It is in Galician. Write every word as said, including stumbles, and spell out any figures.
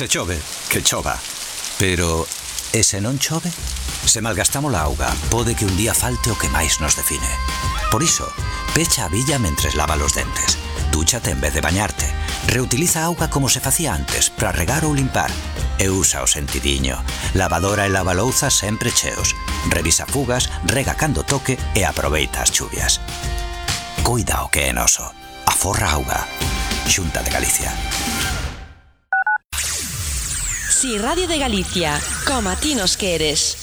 Se chove, que chova. Pero, e se non chove? Se malgastamos a auga, pode que un día falte o que máis nos define. Por iso, pecha a billa mentres lava os dentes. Dúchate en vez de bañarte. Reutiliza a auga como se facía antes, para regar ou limpar. E usa o sentidiño. Lavadora e lavalouzas sempre cheos. Revisa fugas, rega cando toque e aproveita as chuvias. Cuida o que é noso. Aforra auga. Xunta de Galicia. Si Radio de Galicia, como a ti nos queres.